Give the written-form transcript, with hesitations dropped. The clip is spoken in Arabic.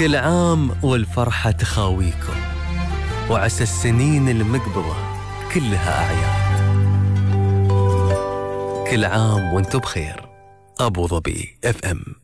كل عام والفرحة تخاويكم، وعسى السنين المقبلة كلها أعياد. كل عام وانتم بخير. أبو ظبي FM.